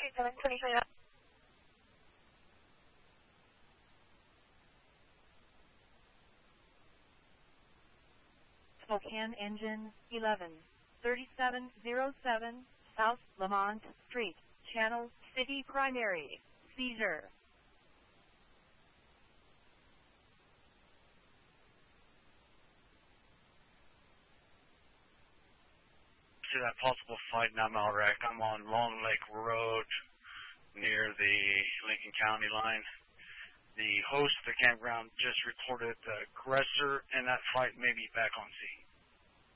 3725. Spokane Engine 11, 3707 South Lamont Street, Channel City Primary, seizure. To that possible fight in that mile wreck, I'm on Long Lake Road near the Lincoln County line. The host of the campground just reported the aggressor in that fight may be back on scene.